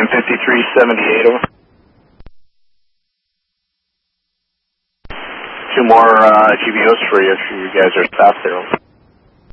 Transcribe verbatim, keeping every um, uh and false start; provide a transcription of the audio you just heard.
Climb fifty-three seventy-eight, over. Two more uh, G B Os for you if you guys are stopped there.